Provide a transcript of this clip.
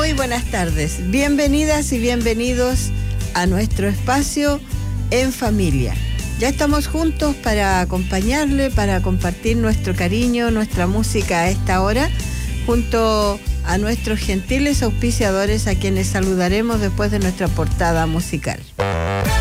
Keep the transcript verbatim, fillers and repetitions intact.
Muy buenas tardes, bienvenidas y bienvenidos a nuestro espacio En Familia. Ya estamos juntos para acompañarle, para compartir nuestro cariño, nuestra música a esta hora, junto a nuestros gentiles auspiciadores a quienes saludaremos después de nuestra portada musical.